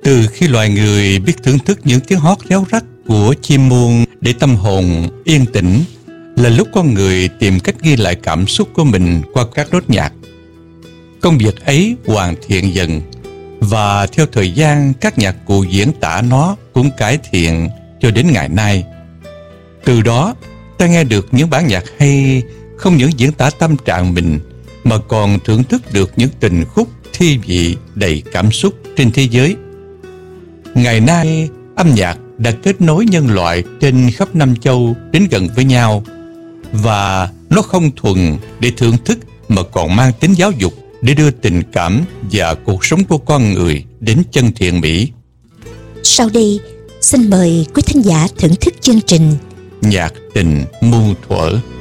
Từ khi loài người biết thưởng thức những tiếng hót réo rắt của chim muông để tâm hồn yên tĩnh, là lúc con người tìm cách ghi lại cảm xúc của mình qua các nốt nhạc. Công việc ấy hoàn thiện dần, và theo thời gian các nhạc cụ diễn tả nó cũng cải thiện cho đến ngày nay. Từ đó ta nghe được những bản nhạc hay không những diễn tả tâm trạng mình, mà còn thưởng thức được những tình khúc thi vị đầy cảm xúc trên thế giới. Ngày nay, âm nhạc đã kết nối nhân loại trên khắp năm châu đến gần với nhau, và nó không thuần để thưởng thức mà còn mang tính giáo dục để đưa tình cảm và cuộc sống của con người đến chân thiện mỹ. Sau đây, xin mời quý thính giả thưởng thức chương trình Nhạc tình muôn thuở.